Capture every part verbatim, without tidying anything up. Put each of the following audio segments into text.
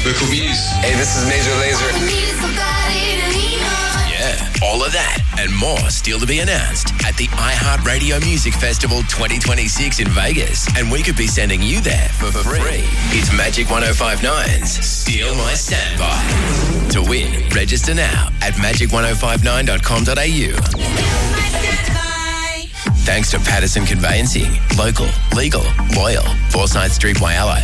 Local views. Hey, this is Major Lazer. Yeah, all of that and more still to be announced at the iHeartRadio Music Festival twenty twenty-six in Vegas. And we could be sending you there for free. It's Magic one oh five nine's Steal My Standby. To win, register now at magic ten fifty-nine dot com dot a u. Thanks to Patterson Conveyancing. Local, legal, loyal. Forsyth Street, Whyalla.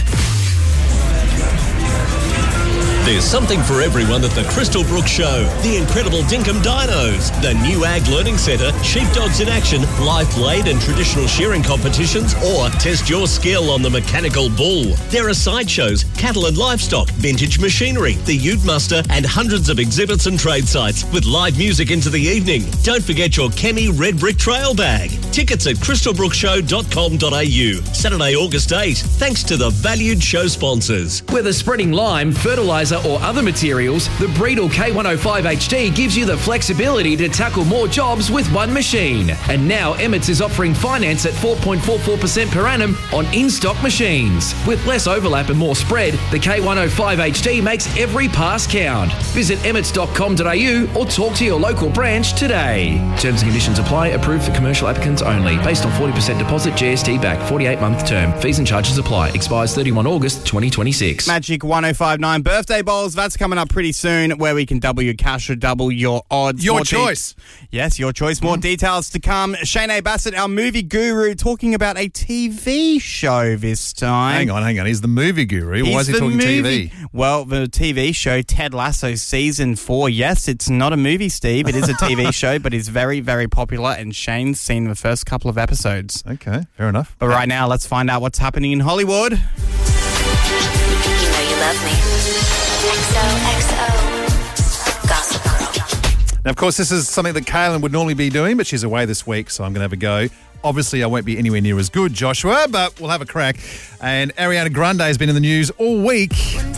There's something for everyone at the Crystal Brook Show. The incredible Dinkum Dinos, the new Ag Learning Centre, sheepdogs in action, live blade and traditional shearing competitions, or test your skill on the mechanical bull. There are sideshows, cattle and livestock, vintage machinery, the Ute Muster, and hundreds of exhibits and trade sites with live music into the evening. Don't forget your Chemi Red Brick Trail bag. Tickets at crystal brook show dot com dot a u. Saturday, August eighth, thanks to the valued show sponsors. Whether spreading lime, fertiliser or other materials, the Breedle K one oh five H D gives you the flexibility to tackle more jobs with one machine. And now Emmett's is offering finance at four point four four percent per annum on in-stock machines. With less overlap and more spread, the K one oh five H D makes every pass count. Visit emmets dot com dot a u or talk to your local branch today. Terms and conditions apply. Approved for commercial applicants only. Based on forty percent deposit, G S T back, forty-eight month term. Fees and charges apply. Expires thirty-first of August twenty twenty-six. Magic one oh five nine Birthday Bowls. That's coming up pretty soon, where we can double your cash or double your odds. Your More choice. De- yes, your choice. More mm. details to come. Shane Bassett, our movie guru, talking about a T V show this time. Hang on, hang on. He's the movie guru. He's Why is he talking movie. T V? Well, the T V show, Ted Lasso Season four. Yes, it's not a movie, Steve. It is a T V show, but it's very, very popular, and Shane's seen the first couple of episodes. Okay, fair enough. But right now, let's find out what's happening in Hollywood. You know you love me. X O X O Gossip Girl. Now, of course, this is something that Kaylin would normally be doing, but she's away this week, so I'm going to have a go. Obviously, I won't be anywhere near as good, Joshua, but we'll have a crack. And Ariana Grande has been in the news all week.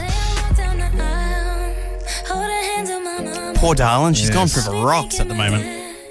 Poor darling, she's Yes. gone through the rocks at the moment.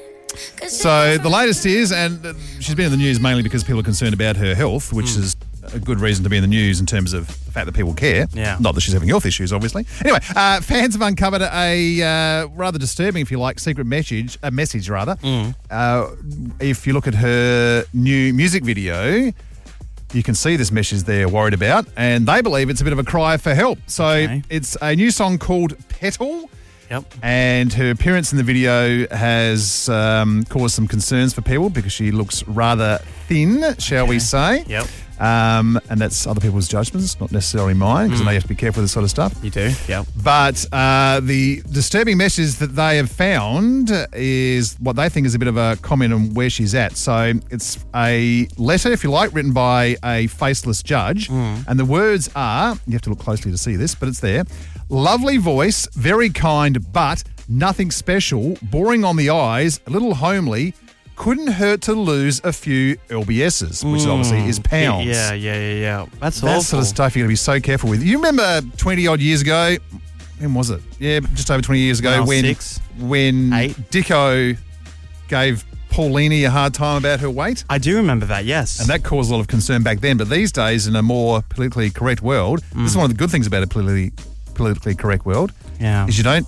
So the latest is, and she's been in the news mainly because people are concerned about her health, which mm. is a good reason to be in the news in terms of the fact that people care. Yeah. Not that she's having health issues, obviously. Anyway, uh, fans have uncovered a uh, rather disturbing, if you like, secret message, a message rather. Mm. Uh, if you look at her new music video, you can see this message they're worried about, and they believe it's a bit of a cry for help. So Okay. it's a new song called Petal. Yep. And her appearance in the video has um, caused some concerns for people because she looks rather thin, shall Okay. we say. Yep. Um, and that's other people's judgments, not necessarily mine, because Mm. I know you have to be careful with this sort of stuff. You do? Yep. But uh, the disturbing message that they have found is what they think is a bit of a comment on where she's at. So it's a letter, if you like, written by a faceless judge. Mm. And the words are, you have to look closely to see this, but it's there. Lovely voice, very kind, but nothing special, boring on the eyes, a little homely. Couldn't hurt to lose a few L B Ss, which Mm. obviously is pounds. Yeah, yeah, yeah, yeah. That's That awful. sort of stuff you've got to be so careful with. You remember twenty-odd years ago, when was it? Yeah, just over twenty years ago, When I was when, six, when eight. Dicko gave Paulini a hard time about her weight. I do remember that, yes. And that caused a lot of concern back then. But these days, in a more politically correct world, Mm. this is one of the good things about a politically, politically correct world, Yeah. is you don't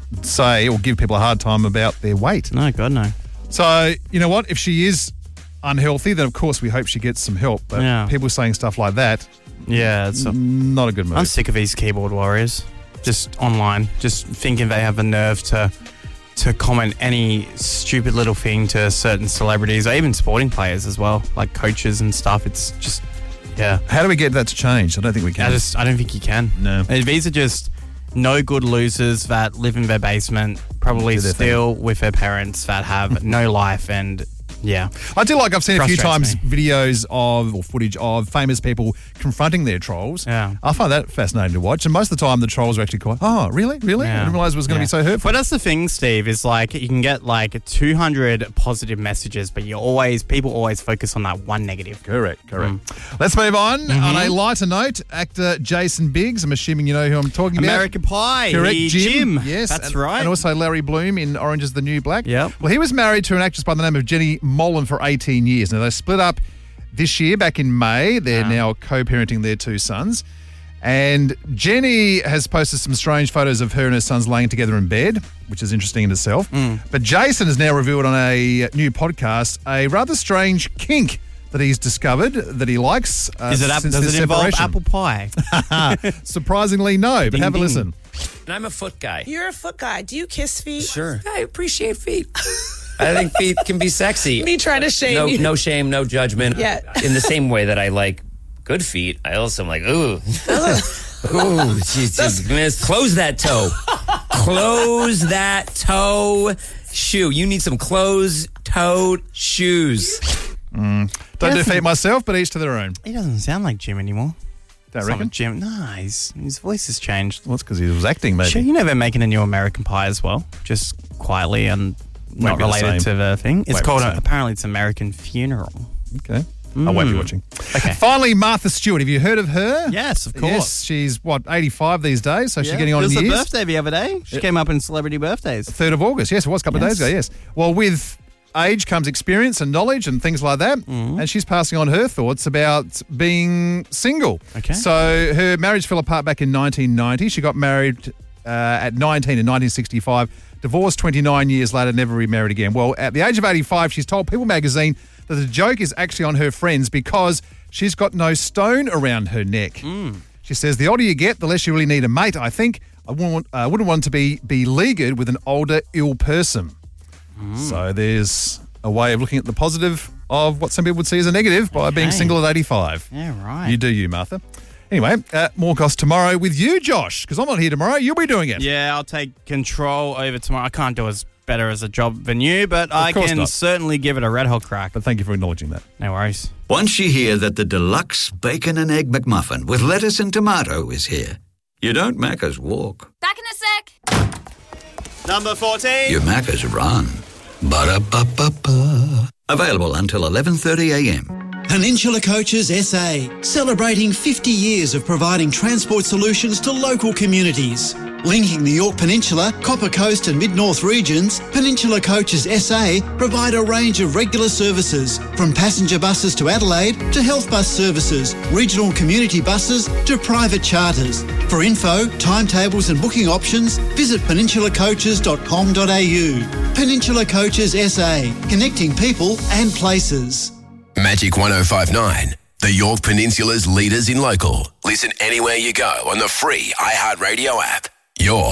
say or give people a hard time about their weight. No, God, no. So, you know what? If she is unhealthy, then of course we hope she gets some help. But Yeah. people saying stuff like that, Yeah, it's a, not a good move. I'm sick of these keyboard warriors. Just online, just thinking they have the nerve to to comment any stupid little thing to certain celebrities or even sporting players as well, like coaches and stuff. It's just, yeah. How do we get that to change? I don't think we can. I just, I don't think you can. No. And these are just no good losers that live in their basement, probably Do their still with their parents that have no life, and yeah. I do like I've seen a few Frustrates times videos of or footage of famous people confronting their trolls. Yeah. I find that fascinating to watch. And most of the time the trolls are actually quite, oh, really? Really? I Yeah. didn't realise it was going to Yeah. be so hurtful. But that's the thing, Steve, is like you can get like two hundred positive messages, but you always, people always focus on that one negative. Correct, correct. Let's move on. Mm-hmm. On a lighter note, actor Jason Biggs, I'm assuming you know who I'm talking about. American Pie. Correct, He- Jim. Jim. Yes. That's and, right. And also Larry Bloom in Orange is the New Black. Yep. Well, he was married to an actress by the name of Jenny Mollen for eighteen years. Now, they split up this year, back in May. They're Ah. now co-parenting their two sons. And Jenny has posted some strange photos of her and her sons laying together in bed, which is interesting in itself. Mm. But Jason has now revealed on a new podcast a rather strange kink that he's discovered that he likes. Uh, Is it up, since does this it involve separation. apple pie? Surprisingly, no. But Ding, have a ding. listen. I'm a foot guy. You're a foot guy. Do you kiss feet? Sure. I appreciate feet. I think feet can be sexy. Me trying to shame no, you. No shame, no judgment. Yeah. In the same way that I like good feet, I also am like, ooh. Ooh, Jesus, miss. Close that toe. Close that toe shoe. You need some closed-toed shoes. Mm. Don't do feet myself, but each to their own. He doesn't sound like Jim anymore. Don't It's reckon? not Jim. No, his, his voice has changed. Well, it's because he was acting, maybe. Sure, you know they're making a new American Pie as well, just quietly and not be the related same. to the thing. It's Won't be called, the a, same. apparently it's American Funeral. Okay. I won't be watching. Okay. Finally, Martha Stewart. Have you heard of her? Yes, of course. Yes, she's, what, eighty-five these days, so she's Yeah. getting on It was in her years. birthday the other day. She came up in celebrity birthdays. third of August, yes, it was a couple Yes. of days ago, yes. Well, with age comes experience and knowledge and things like that, Mm-hmm. and she's passing on her thoughts about being single. Okay. So her marriage fell apart back in nineteen ninety. She got married uh, at nineteen in nineteen sixty-five, divorced twenty-nine years later, never remarried again. Well, at the age of eighty-five, she's told People magazine that the joke is actually on her friends because she's got no stone around her neck. Mm. She says, the older you get, the less you really need a mate, I think. I wouldn't, uh, wouldn't want to be beleaguered with an older, ill person. So there's a way of looking at the positive of what some people would see as a negative by being Okay. single at eighty-five. Yeah, right. You do you, Martha. Anyway, uh, more goss tomorrow with you, Josh, because I'm not here tomorrow. You'll be doing it. Yeah, I'll take control over tomorrow. I can't do as better as a job than you, but I course can not. certainly give it a red hot crack. But thank you for acknowledging that. No worries. Once you hear that the deluxe bacon and egg McMuffin with lettuce and tomato is here, you don't Macca's walk. Back in a sec. Number fourteen. You Macca's run. Ba-da-ba-ba-ba. Available until eleven thirty a m. Peninsula Coaches S A, celebrating fifty years of providing transport solutions to local communities. Linking the York Peninsula, Copper Coast and Mid-North regions, Peninsula Coaches S A provide a range of regular services, from passenger buses to Adelaide to health bus services, regional community buses to private charters. For info, timetables and booking options, visit peninsula coaches dot com dot a u. Peninsula Coaches S A, connecting people and places. Magic one oh five nine, the York Peninsula's leaders in local. Listen anywhere you go on the free iHeartRadio app. Your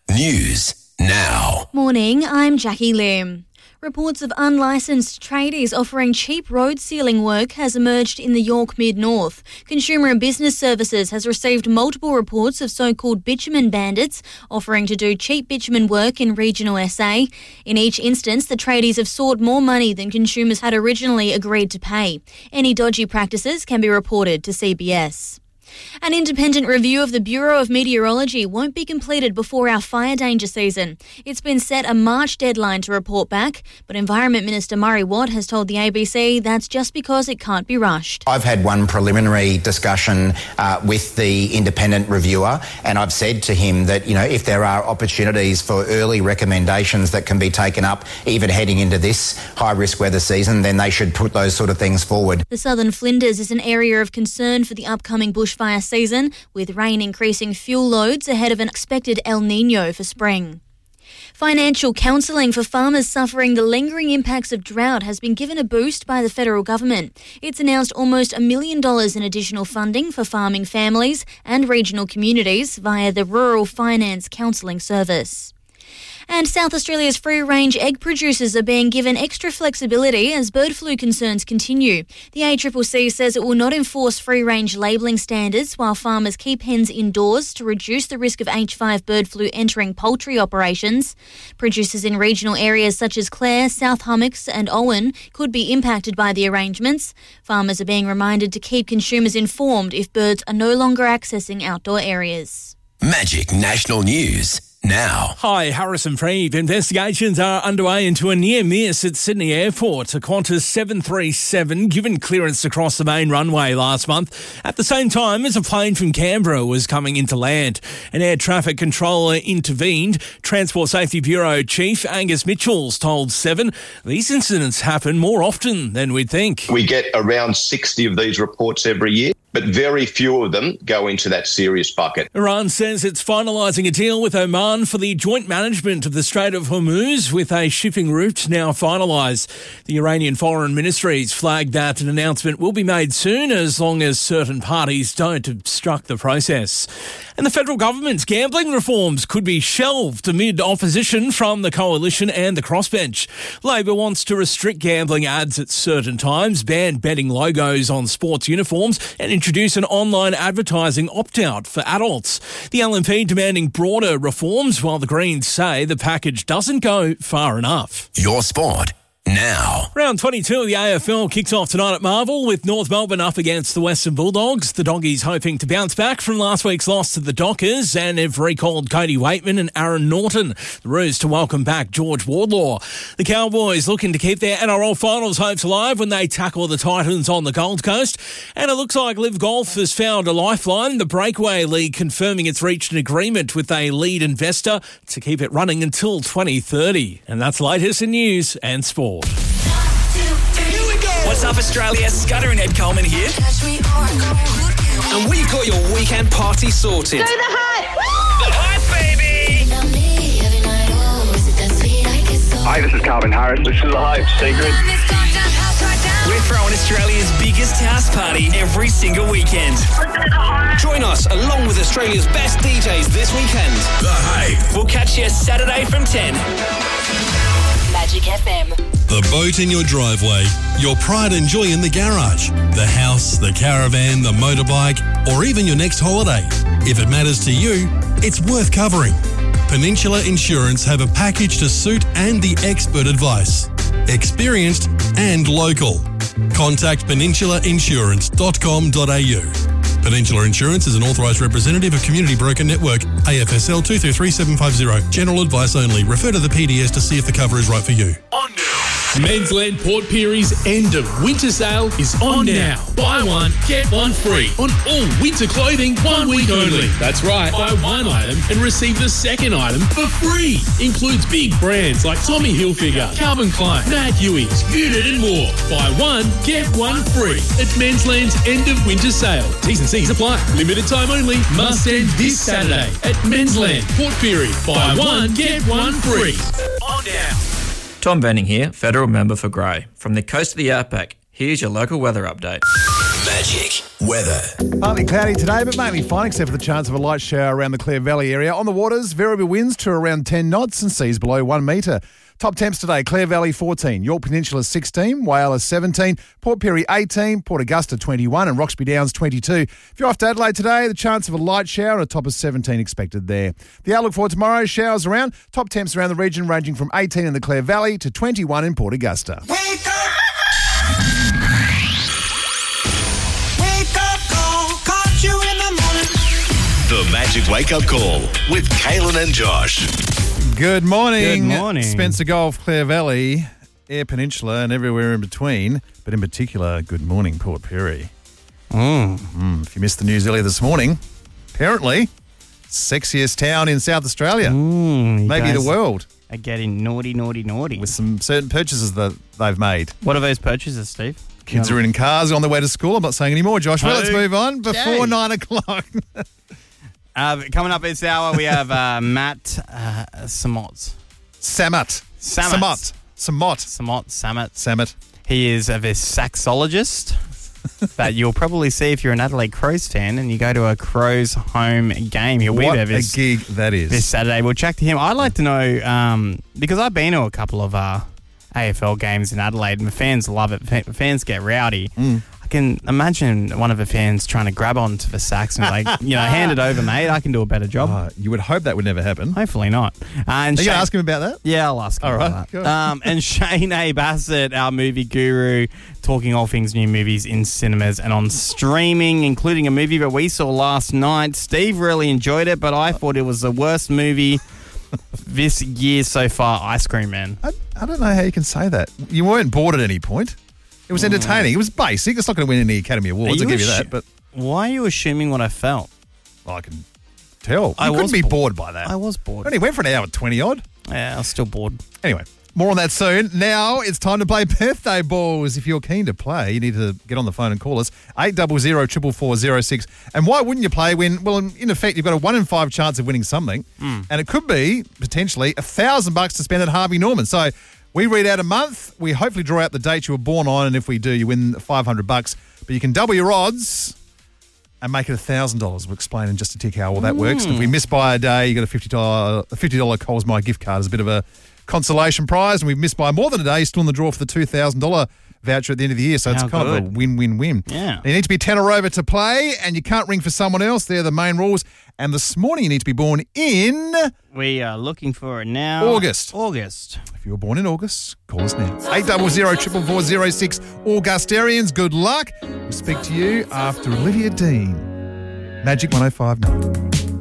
news now. Morning, I'm Jackie Lim. Reports of unlicensed tradies offering cheap road sealing work has emerged in the York Mid-North. Consumer and Business Services has received multiple reports of so-called bitumen bandits offering to do cheap bitumen work in regional S A. In each instance, the tradies have sought more money than consumers had originally agreed to pay. Any dodgy practices can be reported to C B S. An independent review of the Bureau of Meteorology won't be completed before our fire danger season. It's been set a March deadline to report back, but Environment Minister Murray Watt has told the A B C that's just because it can't be rushed. I've had one preliminary discussion uh, with the independent reviewer, and I've said to him that, you know, if there are opportunities for early recommendations that can be taken up even heading into this high-risk weather season, then they should put those sort of things forward. The Southern Flinders is an area of concern for the upcoming bushfire season, with rain increasing fuel loads ahead of an expected El Nino for spring. Financial counselling for farmers suffering the lingering impacts of drought has been given a boost by the federal government. It's announced almost a million dollars in additional funding for farming families and regional communities via the Rural Finance Counselling Service. And South Australia's free-range egg producers are being given extra flexibility as bird flu concerns continue. The A C C C says it will not enforce free-range labelling standards while farmers keep hens indoors to reduce the risk of H five bird flu entering poultry operations. Producers in regional areas such as Clare, South Hummocks and Owen could be impacted by the arrangements. Farmers are being reminded to keep consumers informed if birds are no longer accessing outdoor areas. Magic National News now. Hi, Harrison Freed. Investigations are underway into a near miss at Sydney Airport. A Qantas seven thirty-seven given clearance to cross the main runway last month at the same time as a plane from Canberra was coming into land. An air traffic controller intervened. Transport Safety Bureau Chief Angus Mitchells told Seven these incidents happen more often than we'd think. We get around sixty of these reports every year. but very few of them go into that serious bucket. Iran says it's finalising a deal with Oman for the joint management of the Strait of Hormuz, with a shipping route now finalised. The Iranian Foreign Ministry's flagged that an announcement will be made soon, as long as certain parties don't obstruct the process. And the federal government's gambling reforms could be shelved amid opposition from the coalition and the crossbench. Labor wants to restrict gambling ads at certain times, ban betting logos on sports uniforms, and introduce an online advertising opt-out for adults. The L N P demanding broader reforms, while the Greens say the package doesn't go far enough. Your sport now. Round twenty-two of the A F L kicks off tonight at Marvel, with North Melbourne up against the Western Bulldogs. The Doggies hoping to bounce back from last week's loss to the Dockers, and have recalled Cody Waitman and Aaron Norton. The Roos to welcome back George Wardlaw. The Cowboys looking to keep their N R L Finals hopes alive when they tackle the Titans on the Gold Coast. And it looks like Live Golf has found a lifeline. The Breakaway League confirming it's reached an agreement with a lead investor to keep it running until twenty thirty. And that's latest in news and sport. What's up, Australia? Scudder and Ed Coleman here. And we've got your weekend party sorted. Do the hype! The hype, baby! Hi, this is Calvin Harris. This is The Hype Secret. We're throwing Australia's biggest house party every single weekend. Join us along with Australia's best D Js this weekend. The Hype. We'll catch you Saturday from ten. Magic F M. The boat in your driveway, your pride and joy in the garage, the house, the caravan, the motorbike, or even your next holiday. If it matters to you, it's worth covering. Peninsula Insurance have a package to suit and the expert advice. Experienced and local. Contact peninsula insurance dot com dot a u. Peninsula Insurance is an authorised representative of Community Broker Network, A F S L two three three seven five zero. General advice only. Refer to the P D S to see if the cover is right for you. Mensland Port Perie's end of winter sale is on now. Buy one, get one free on all winter clothing one week only. That's right, buy one item and receive the second item for free. Includes big brands like Tommy Hilfiger, Calvin Klein, Matt Ewing's, Unit and more. Buy one, get one free. It's Mensland's end of winter sale. T's and C's apply. Limited time only. Must end this Saturday at Mensland Port Pirie. Buy one, get one free. On now. Tom Benning here, Federal Member for Grey. From the coast of the Outback, here's your local weather update. Magic weather. Partly cloudy today, but mainly fine, except for the chance of a light shower around the Clare Valley area. On the waters, variable winds to around ten knots and seas below one metre. Top temps today, Clare Valley fourteen, York Peninsula sixteen, Whyalla seventeen, Port Pirie eighteen, Port Augusta twenty-one and Roxby Downs twenty-two. If you're off to Adelaide today, the chance of a light shower and a top of seventeen expected there. The outlook for tomorrow, showers around, top temps around the region ranging from eighteen in the Clare Valley to twenty-one in Port Augusta. Wake up! Wake up call, caught you in the morning. The Magic Wake Up Call with Kaylin and Josh. Good morning. Good morning. Spencer Gulf, Clare Valley, Eyre Peninsula and everywhere in between, but in particular, good morning, Port Pirie. Mm. Mm, if you missed the news earlier this morning, apparently, sexiest town in South Australia, Mm, maybe guys the world. Are getting naughty, naughty, naughty. With some certain purchases that they've made. What are those purchases, Steve? Kids are in cars on their way to school. I'm not saying any more, Josh. Well, let's move on before Okay. nine o'clock. Uh, coming up this hour, we have uh, Matt uh, Samot. Samat. Samat. Samot. Samot. Samot. Samat. Samat. He is a saxologist that you'll probably see if you're an Adelaide Crows fan and you go to a Crows home game. He'll be What there a this, gig that is. this Saturday. We'll check to him. I'd like to know, um, because I've been to a couple of uh, A F L games in Adelaide and the fans love it. Fa- Fans get rowdy. Mm. I can imagine one of the fans trying to grab onto the sax and like, you know, hand it over, mate. I can do a better job. Oh, you would hope that would never happen. Hopefully not. Uh, and Are you Shane- going to ask him about that? Yeah, I'll ask him All about right, that. cool. Um, and Shane A. Bassett, our movie guru, talking all things new movies in cinemas and on streaming, including a movie that we saw last night. Steve really enjoyed it, but I thought it was the worst movie this year so far, Ice Cream Man. I, I don't know how you can say that. You weren't bored at any point. It was entertaining. It was basic. It's not going to win any Academy Awards, I'll give you that. But why are you assuming what I felt? I can tell. You I couldn't was be bored. bored by that. I was bored. Only went for an hour twenty odd. Yeah, I was still bored. Anyway, More on that soon. Now it's time to play Birthday Balls. If you're keen to play, you need to get on the phone and call us, eight double zero, four four four zero six. And why wouldn't you play when, well, in effect, you've got a one in five chance of winning something. Mm. And it could be, potentially, a thousand bucks to spend at Harvey Norman. So we read out a month. We hopefully draw out the date you were born on. And if we do, you win five hundred bucks. But you can double your odds and make it one thousand dollars. We'll explain in just a tick how all that works. And if we miss by a day, you got a fifty dollars, a fifty dollars Coles My gift card as a bit of a consolation prize. And we've missed by more than a day, you're still in the draw for the two thousand dollars voucher at the end of the year. So it's How kind good. of a win-win-win. Yeah. You need to be ten or over to play, and you can't ring for someone else. They're the main rules. And this morning, you need to be born in We are looking for it now. August. August. If you were born in August, call us now. eight double zero, four four four zero six. Augustarians, good luck. We'll speak to you after Olivia Dean. Magic one oh five nine.